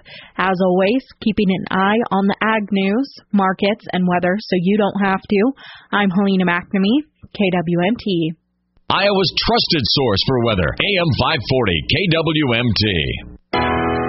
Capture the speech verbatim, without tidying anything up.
As always, keeping an eye on the ag news, markets, and weather so you don't have to. I'm Helena McNamee, K W M T. Iowa's trusted source for weather, A M five forty K W M T.